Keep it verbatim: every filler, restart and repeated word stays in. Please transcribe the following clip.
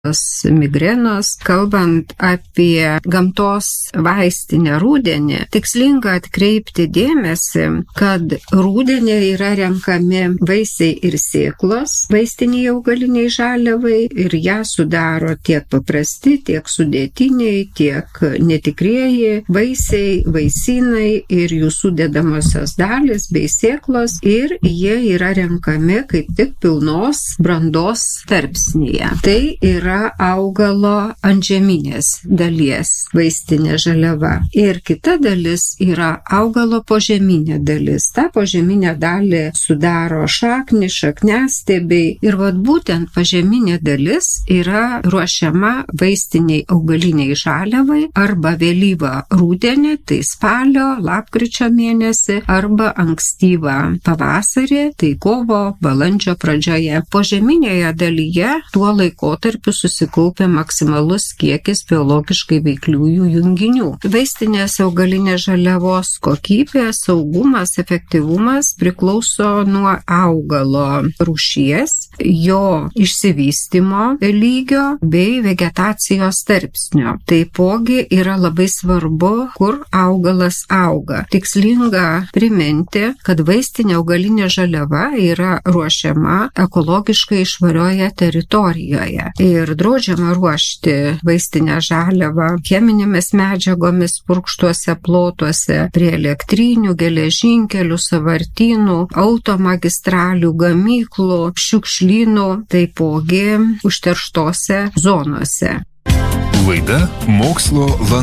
migrenos. Kalbant apie gamtos vaistinę rudenį, tikslinga atkreipti dėmesį, kad rudenį yra renkami vaisiai ir sėklos vaistiniai augaliniai žaliavai ir ją sudaro tiek paprasti, tiek sudėtiniai, tiek netikrieji vaisiai, vaisynai ir jų sudedamosios dalys bei sėklos, ir jie yra renkami kaip tik pilnos brandos tarpsnyje. Tai yra augalo antžeminės dalies vaistinė žaliava. Ir kita dalis yra augalo požeminė dalis. Ta požeminė dalį sudaro šaknys, šakniastiebiai, ir vat būtent požeminė dalis yra ruošiama vaistiniai augaliniai žaliavai arba vėlyvą rudenį, tai spalio, lapkričio mėnesį, arba ankstyvą pavasarį, tai kovo, balandžio pradžioje. Požeminėje dalyje tuo laikotarpiu susikaupia maksimalus kiekis biologiškai veikliųjų junginių. Vaistinės augalinės žaliavos kokybė, saugumas, efektyvumas priklauso nuo augalo rūšies, jo išsivystymo lygio bei vegetacijos tarpsnio. Taipogi yra labai svarbu, kur augalas auga. Tikslinga priminti, kad vaistinė augalinė žaliava yra ruošiama ekologiškai švarioje teritorijoje. Ir draudžiama ruošti vaistinę žaliavą cheminėmis medžiagomis purkštuose plotuose, prie elektrinių, geležinkelių, sąvartynų, automagistralių, gamyklų, šiukšlynų, taipogi užterštose zonose. Laida Mokslo landas.